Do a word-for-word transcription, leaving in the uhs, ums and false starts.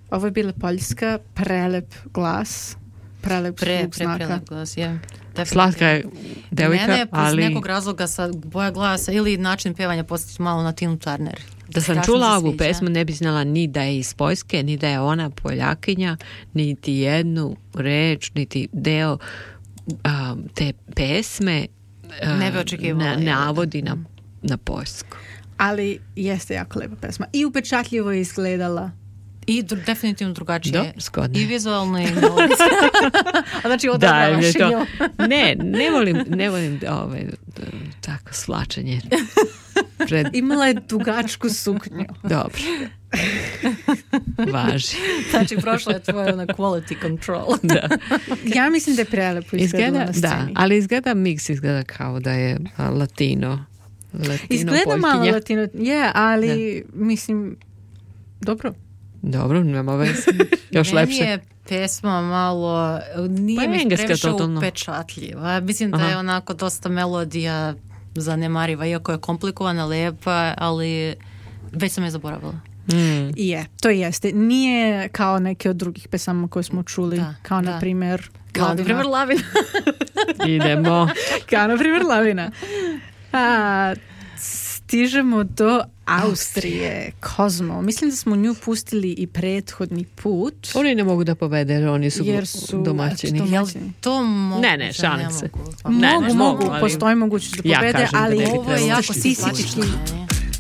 Ovo je bila Poljska, prelep glas, prelep pre, zvuk pre, znaka. Prelep glas, je. Slatka je devojka, mene je ali... iz nekog razloga sa boja glasa ili način pevanja postići malo na Tinu Turner. Da sam Strašno čula se ovu sviđa. pesmu, ne bi znala ni da je iz Poljske, ni da je ona Poljakinja, niti jednu reč, niti deo um, te pesme um, Ne bi očekivala, na, je. navodi na, na poljsku. Ali jeste jako lepa pesma. I upečatljivo je izgledala. I dru, definitivno drugačije. Dobro, zgodno. I vizualno i melodijski. A znači Da, odabravaš je to, nju. ne, ne volim, ne volim ovaj, tako svlačenje. Pred, Imala je dugačku suknju. dobro. Važi. Znači, prošla je tvoja na quality control. Da. Ja mislim da je prelepo izgledala Izgleda, na sceni. da, ali izgleda mix, izgleda kao da je a, latino. Latino Izgleda Poljkinja. malo latino. Je, ali mislim, dobro. Dobro, nema veze. Još Meni lepše. je pesma malo, nije Pa mi engleska previše totalno. upečatljiva. Mislim da Aha. je onako dosta melodija zanemariva, iako je komplikovana, lepa, ali već sam je zaboravila. Mm. Je, to jeste. Nije kao neke od drugih pesama koje smo čuli. Da, kao da. na primjer Kao, na Lavina. primjer, Lavina. Idemo. Kao na primjer Lavina. A, stižemo do Austrije. Kozmo. Mislim da smo nju pustili i prethodni put. Oni ne mogu da pobede, jer oni su, Jer su domaćini. eto, Jel to mogu? Ne, ne, šalim se. Mogu. Pa Ne, mogu, ne, mogu, mogu, ali- postoji mogućnost da Ja pobede, kažem da ali ne bi Ovo je trebalo. jako statistički simpatično.